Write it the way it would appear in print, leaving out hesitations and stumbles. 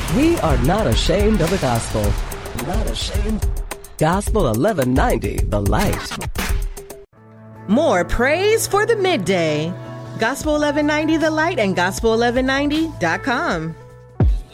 We are not ashamed of the gospel. Not ashamed. Gospel 1190, The Light. More praise for the midday. Gospel 1190 The Light and gospel1190.com.